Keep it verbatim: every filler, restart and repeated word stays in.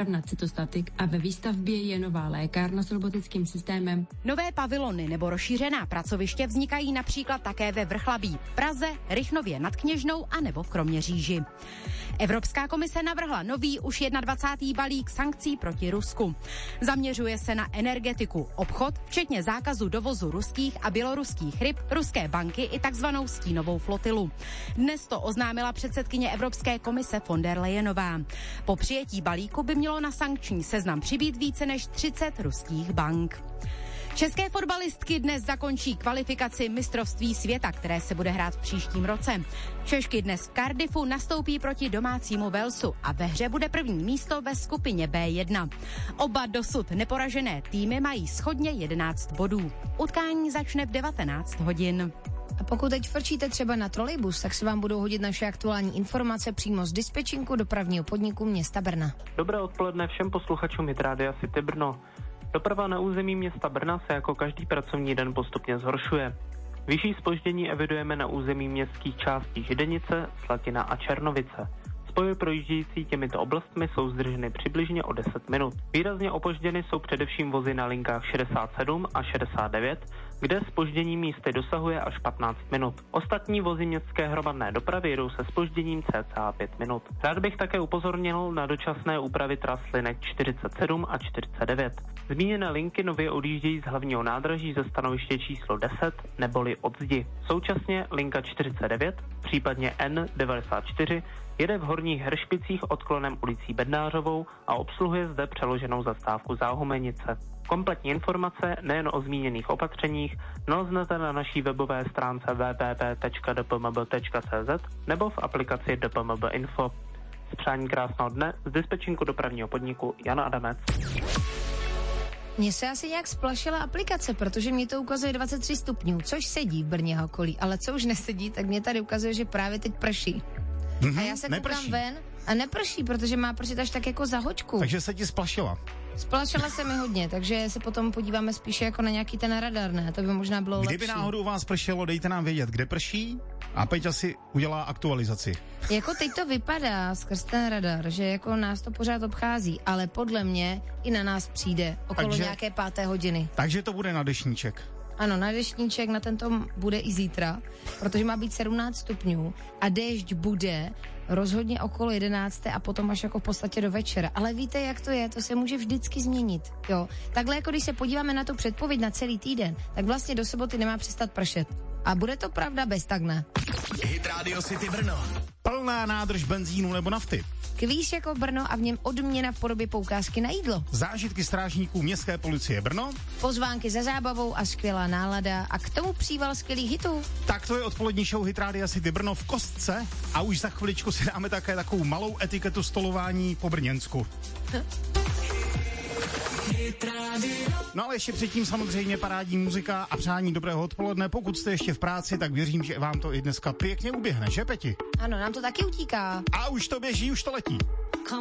přípravna cytostatik a ve výstavbě je nová lékárna s robotickým systémem. Nové pavilony nebo rozšířená pracoviště vznikají například také ve Vrchlabí, Praze, Rychnově nad Kněžnou a nebo v Kroměříži. Evropská komise navrhla nový už dvacátý první balík sankcí proti Rusku. Zaměřuje se na energetiku, obchod, včetně zákazu dovozu ruských a běloruských ryb, ruské banky i takzvanou stínovou flotilu. Dnes to oznámila předsedkyně Evropské komise von der Leyenová. Po přijetí balíku by mělo na sankční seznam přibýt více než třicet ruských bank. České fotbalistky dnes zakončí kvalifikaci mistrovství světa, které se bude hrát v příštím roce. Češky dnes v Cardiffu nastoupí proti domácímu Walesu a ve hře bude první místo ve skupině bé jedna. Oba dosud neporažené týmy mají shodně jedenáct bodů. Utkání začne v devatenáct hodin. A pokud teď frčíte třeba na trolejbus, tak se vám budou hodit naše aktuální informace přímo z dispečinku dopravního podniku města Brna. Dobré odpoledne všem posluchačům Hit Rádia City Brno. Doprava na území města Brna se jako každý pracovní den postupně zhoršuje. Vyšší zpoždění evidujeme na území městských částí Židenice, Slatina a Černovice. Spoje projíždějící těmito oblastmi jsou zdrženy přibližně o deset minut. Výrazně opožděny jsou především vozy na linkách šedesát sedm a šedesát devět, kde zpoždění místy dosahuje až patnáct minut. Ostatní vozy městské hromadné dopravy jedou se zpožděním cca pět minut. Rád bych také upozornil na dočasné úpravy tras linek čtyřicet sedm a čtyřicet devět. Zmíněné linky nově odjíždějí z hlavního nádraží ze stanoviště číslo deset neboli od zdi. Současně linka čtyřicet devět, případně N devadesát čtyři, jede v Horních Hršpicích odklonem ulicí Bednářovou a obsluhuje zde přeloženou zastávku Záhumenice. Kompletní informace nejen o zmíněných opatřeních naleznete na naší webové stránce w w w tečka d p m b tečka c z nebo v aplikaci D P M B Info. S přáním krásného dne z dispečinku dopravního podniku Jan Adamec. Mně se asi nějak splašila aplikace, protože mě to ukazuje dvacet tři stupňů, což sedí v Brně a okolí, ale co už nesedí, tak mě tady ukazuje, že právě teď prší. Mm-hmm, a já se koukám neprší. ven a neprší, protože má pršet až tak jako za hoďku. Takže se ti splašila. Splašila se mi hodně, takže se potom podíváme spíše jako na nějaký ten radar, ne? To by možná bylo Kdyby lepší. Kdyby náhodou vás pršelo, dejte nám vědět, kde prší a Peťa si udělá aktualizaci. Jako teď to vypadá skrz ten radar, že jako nás to pořád obchází, ale podle mě i na nás přijde okolo takže, nějaké páté hodiny. Takže to bude na deštníček. Ano, na deštníček na tento bude i zítra, protože má být sedmnáct stupňů a déšť bude rozhodně okolo jedenácté a potom až jako v podstatě do večera. Ale víte, jak to je, to se může vždycky změnit, jo. Takhle jako když se podíváme na tu předpověď na celý týden, tak vlastně do soboty nemá přestat pršet. A bude to pravda bez tak ne. Hit Radio City Brno. Plná nádrž benzínu nebo nafty. Kvíz jako Brno a v něm odměna v podobě poukázky na jídlo. Zážitky strážníků městské policie Brno. Pozvánky za zábavou a skvělá nálada a k tomu příval skvělých hitů. Tak to je odpolední show Hit Rádia City Brno v kostce a už za chviličku si dáme také takovou malou etiketu stolování po brněnsku. No ale ještě předtím samozřejmě parádní muzika a přání dobrého odpoledne. Pokud jste ještě v práci, tak věřím, že vám to i dneska pěkně uběhne, že Peti? Ano, nám to taky utíká. A už to běží, už to letí.